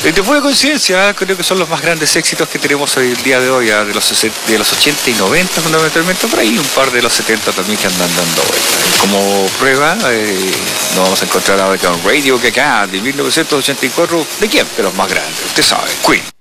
De pura coincidencia, creo que son los más grandes éxitos que tenemos hoy el día de hoy, de los 80 y 90 fundamentalmente, por ahí un par de los 70 también que andan dando vueltas. Como prueba, nos vamos a encontrar ahora con Radio Gaga de 1984. ¿De quién? De los más grandes, usted sabe, Queen.